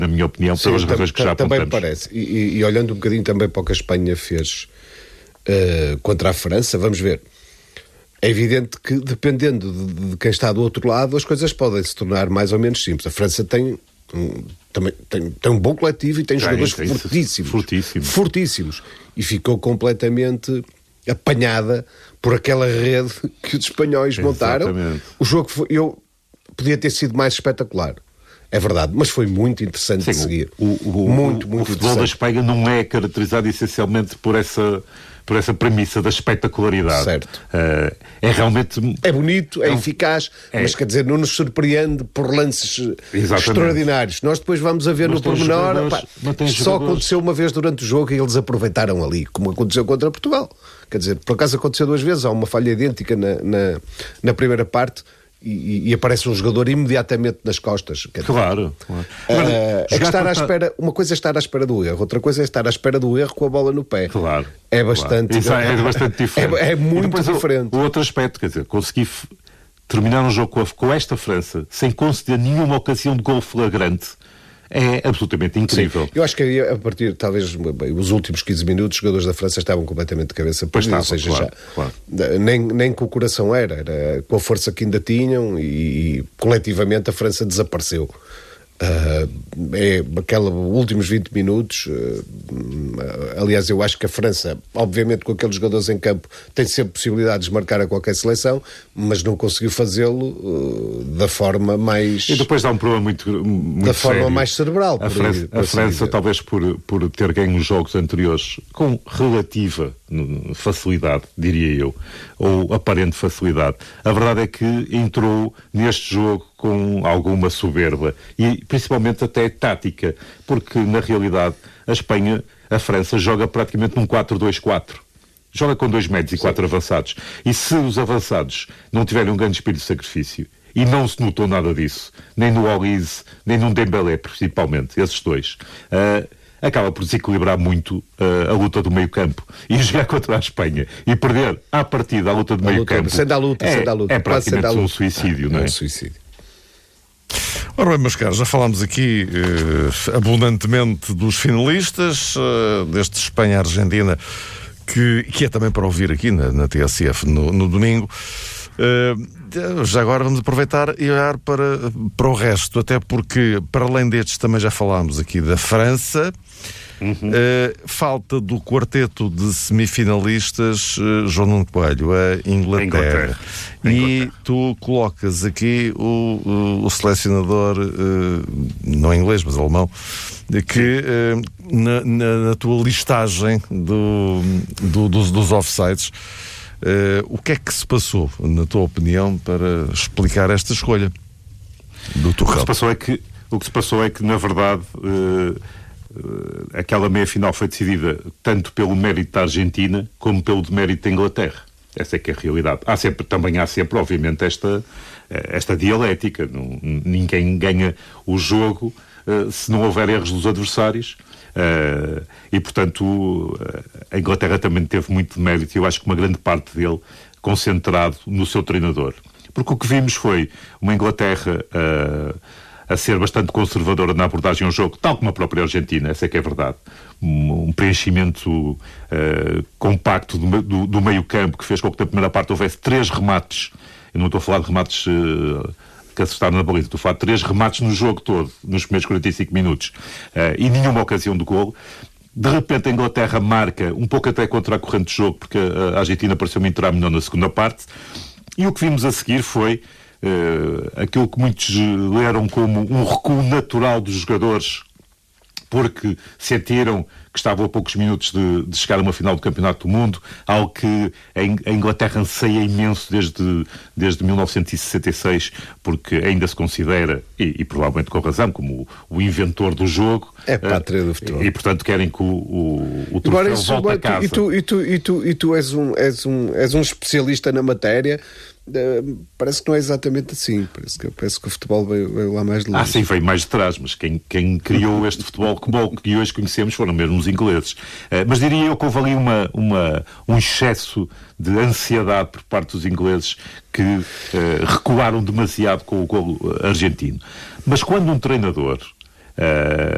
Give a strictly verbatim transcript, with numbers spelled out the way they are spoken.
na minha opinião, Sim, pelas razões que já apontamos. Também parece. E, e, e olhando um bocadinho também para o que a Espanha fez uh, contra a França, vamos ver. É evidente que, dependendo de, de quem está do outro lado, as coisas podem se tornar mais ou menos simples. A França tem um, também, tem, tem um bom coletivo e tem, tem jogadores tem, fortíssimos, fortíssimos. Fortíssimos. E ficou completamente apanhada por aquela rede que os espanhóis montaram. Exatamente. O jogo foi, eu, podia ter sido mais espetacular. É verdade, mas foi muito interessante Sim, de seguir. O, o, muito, o, muito o futebol da Espanha não é caracterizado essencialmente por essa, por essa premissa da espetacularidade. Certo. Uh, é realmente... É bonito, é, é eficaz, é. mas quer dizer, não nos surpreende por lances Exatamente. extraordinários. Nós depois vamos a ver mas no pormenor. Pá, isto só aconteceu uma vez durante o jogo e eles aproveitaram ali, como aconteceu contra Portugal. Quer dizer, por acaso aconteceu duas vezes, há uma falha idêntica na, na, na primeira parte. E, e aparece um jogador imediatamente nas costas. Claro, claro. Agora, uh, é que estar à espera, uma coisa é estar à espera do erro, outra coisa é estar à espera do erro com a bola no pé. Claro. É bastante, claro. É, é bastante diferente. É, é muito diferente. O, o outro aspecto, quer dizer, consegui f- terminar um jogo com, a, com esta França sem conceder nenhuma ocasião de gol flagrante. É absolutamente incrível. Sim. Eu acho que a partir, talvez, bem, os últimos quinze minutos, os jogadores da França estavam completamente de cabeça para isso, ou seja, claro, já, claro. Nem, nem com o coração era, era com a força que ainda tinham e, e coletivamente a França desapareceu. Uh, é aqueles últimos vinte minutos, uh, aliás, eu acho que a França, obviamente com aqueles jogadores em campo, tem sempre possibilidades de marcar a qualquer seleção, mas não conseguiu fazê-lo uh, da forma mais... E depois dá um problema muito, muito da forma sério. mais cerebral. A França, a França talvez por, por ter ganho os jogos anteriores com relativa facilidade, diria eu, ou aparente facilidade. A verdade é que entrou neste jogo com alguma soberba e principalmente até tática, porque na realidade a Espanha, a França joga praticamente num quatro dois quatro. Joga com dois médios e quatro avançados. E se os avançados não tiverem um grande espírito de sacrifício, e não se notou nada disso, nem no Olise, nem no Dembélé, principalmente, esses dois, uh, acaba por desequilibrar muito uh, a luta do meio-campo. E jogar contra a Espanha e perder à partida a luta do meio-campo sendo a luta, é, sendo a luta, é praticamente luta. um suicídio, ah, não é? É um suicídio. Ora bem, meus caros, já falámos aqui eh, abundantemente dos finalistas, eh, deste Espanha-Argentina, que, que é também para ouvir aqui na, na T S F no, no domingo. Uh, já agora vamos aproveitar e olhar para, para o resto, até porque, para além destes, também já falámos aqui da França. Uhum. Uh, falta do quarteto de semifinalistas, uh, João Nuno Coelho, a Inglaterra. Inglaterra. E Inglaterra. tu colocas aqui o, o, o selecionador, uh, não inglês, mas alemão, que uh, na, na, na tua listagem do, do, dos, dos offsides, uh, o que é que se passou, na tua opinião, para explicar esta escolha do Tuchel? O que se passou é que, o que, se passou é que na verdade... Uh, Uh, aquela meia-final foi decidida tanto pelo mérito da Argentina como pelo demérito da Inglaterra. Essa é que é a realidade. Há sempre, também há sempre, obviamente, esta, esta dialética. Não, ninguém ganha o jogo uh, se não houver erros dos adversários. Uh, e, portanto, uh, a Inglaterra também teve muito demérito e eu acho que uma grande parte dele concentrado no seu treinador. Porque o que vimos foi uma Inglaterra... Uh, a ser bastante conservadora na abordagem ao jogo, tal como a própria Argentina, essa é que é verdade. Um, um preenchimento uh, compacto do, do, do meio-campo que fez com que na primeira parte houvesse três remates. Eu não estou a falar de remates uh, que acertaram na baliza, estou a falar de três remates no jogo todo, nos primeiros quarenta e cinco minutos. Uh, e nenhuma ocasião de golo. De repente a Inglaterra marca, um pouco até contra a corrente de jogo, porque a Argentina pareceu-me entrar melhor na segunda parte. E o que vimos a seguir foi Uh, aquilo que muitos leram como um recuo natural dos jogadores, porque sentiram que estavam a poucos minutos de, de chegar a uma final do Campeonato do Mundo, algo que a Inglaterra anseia imenso desde, desde mil novecentos e sessenta e seis, porque ainda se considera, e, e provavelmente com razão, como o, o inventor do jogo. É pátria do futebol. E, e portanto querem que o, o, o troféu isso, volte a casa. E tu, e tu, e tu, e tu és, um, és, um, és um especialista na matéria. Uh, parece que não é exatamente assim. Parece que, parece que o futebol veio, veio lá mais de longe. Ah, sim, veio mais de trás, mas quem, quem criou este futebol que hoje conhecemos foram mesmo os ingleses. Uh, mas diria eu que houve ali uma, uma, um excesso de ansiedade por parte dos ingleses que uh, recuaram demasiado com o golo argentino. Mas quando um treinador uh,